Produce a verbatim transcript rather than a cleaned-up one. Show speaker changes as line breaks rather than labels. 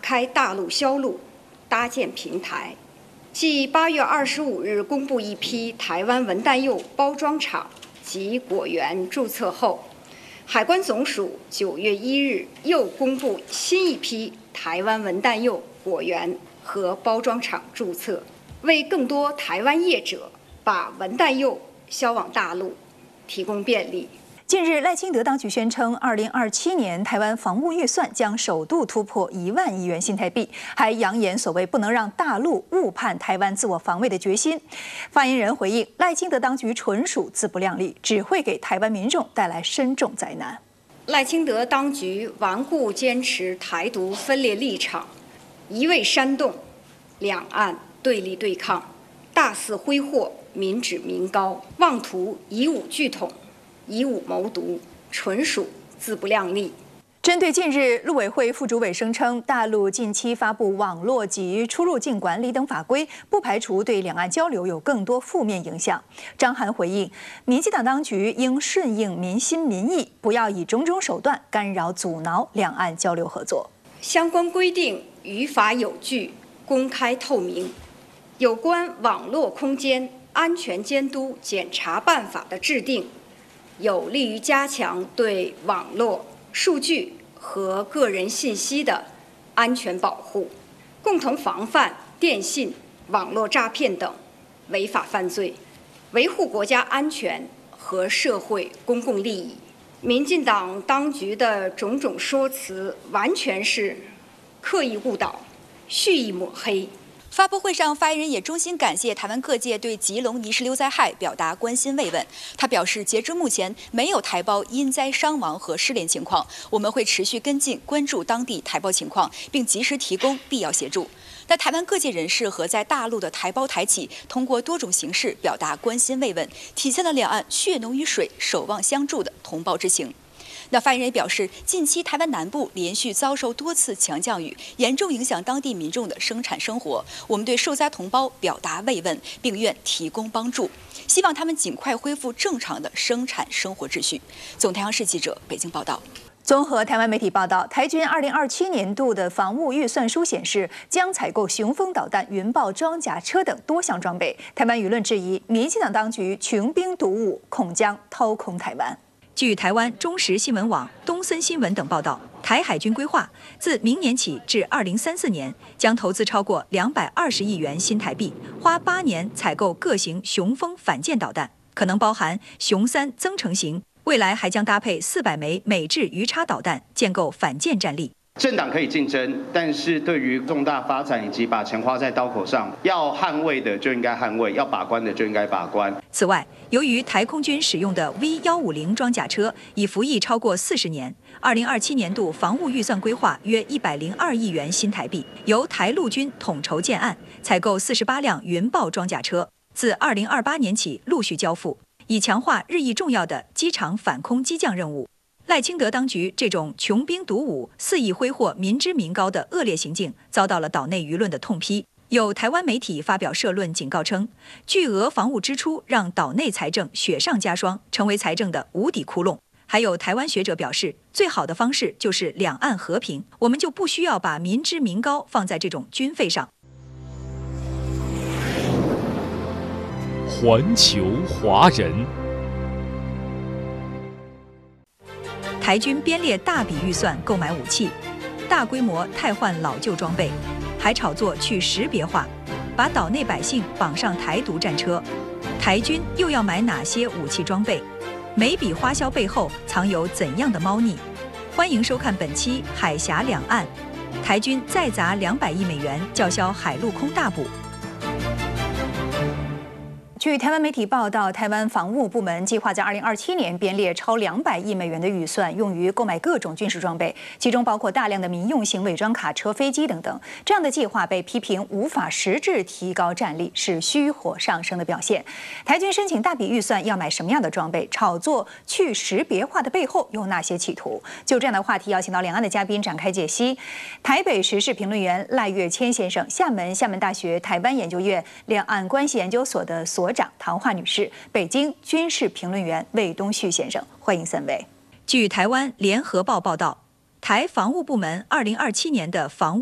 开大陆销路，搭建平台。继八月二十五日公布一批台湾文旦柚包装厂及果园注册后，海关总署九月一日又公布新一批台湾文旦柚果园和包装厂注册，为更多台湾业者把文旦柚销往大陆提供便利。
近日，赖清德当局宣称，二零二七年台湾防务预算将首度突破一万亿元新台币，还扬言所谓不能让大陆误判台湾自我防卫的决心。发言人回应，赖清德当局纯属自不量力，只会给台湾民众带来深重灾难。
赖清德当局顽固坚持台独分裂立场，一味煽动两岸对立对抗，大肆挥霍民脂民膏，妄图以武拒统，以武谋独，纯属自不量力。
针对近日陆委会副主委声称，大陆近期发布网络及出入境管理等法规，不排除对两岸交流有更多负面影响。张涵回应，民进党当局应顺应民心民意，不要以种种手段干扰阻挠两岸交流合作。
相关规定于法有据、公开透明。有关网络空间安全监督检查办法的制定，有利于加强对网络、数据和个人信息的安全保护，共同防范电信、网络诈骗等违法犯罪，维护国家安全和社会公共利益。民进党当局的种种说辞，完全是刻意误导、蓄意抹黑。
发布会上，发言人也衷心感谢台湾各界对基隆泥石流灾害表达关心慰问。他表示，截至目前没有台胞因灾伤亡和失联情况，我们会持续跟进关注当地台胞情况，并及时提供必要协助。那台湾各界人士和在大陆的台胞台企通过多种形式表达关心慰问，体现了两岸血浓于水、守望相助的同胞之情。那发言人也表示，近期台湾南部连续遭受多次强降雨，严重影响当地民众的生产生活。我们对受灾同胞表达慰问，并愿提供帮助，希望他们尽快恢复正常的生产生活秩序。总台央视记者北京报道。
综合台湾媒体报道，台军二零二七年度的防务预算书显示，将采购雄风导弹、云豹装甲车等多项装备。台湾舆论质疑，民进党当局穷兵黩武，恐将掏空台湾。据台湾中时新闻网、东森新闻等报道，台海军规划自明年起至二零三四年，将投资超过两百二十亿元新台币，花八年采购各型雄风反舰导弹，可能包含雄三增程型，未来还将搭配四百枚美制鱼叉导弹，建构反舰战力。
政党可以竞争，但是对于重大发展以及把钱花在刀口上，要捍卫的就应该捍卫，要把关的就应该把关。
此外，由于台空军使用的 V 一五零装甲车已服役超过四十年，二零二七年度防务预算规划约一百零二亿元新台币，由台陆军统筹建案，采购四十八辆云豹装甲车，自二零二八年起陆续交付，以强化日益重要的机场反空机降任务。赖清德当局这种穷兵黩武、肆意挥霍民脂民膏的恶劣行径，遭到了岛内舆论的痛批。有台湾媒体发表社论警告称，巨额防务支出让岛内财政雪上加霜，成为财政的无底窟窿。还有台湾学者表示，最好的方式就是两岸和平，我们就不需要把民脂民膏放在这种军费上。
环球华人。
台军编列大笔预算购买武器，大规模汰换老旧装备，还炒作去识别化，把岛内百姓绑上台独战车。台军又要买哪些武器装备？每笔花销背后藏有怎样的猫腻？欢迎收看本期《海峡两岸》，台军再砸两百亿美元叫嚣海陆空大补。据台湾媒体报道，台湾防务部门计划在二零二七年编列超两百亿美元的预算，用于购买各种军事装备，其中包括大量的民用型伪装卡车、飞机等等。这样的计划被批评无法实质提高战力，是虚火上升的表现。台军申请大笔预算要买什么样的装备？炒作去识别化的背后有哪些企图？就这样的话题，邀请到两岸的嘉宾展开解析。台北时事评论员赖岳谦先生，厦门厦门大学台湾研究院两岸关系研究所的所长唐华女士，北京军事评论员魏东旭先生，欢迎三位。据台湾联合报报道，台防务部门二零二七年的防务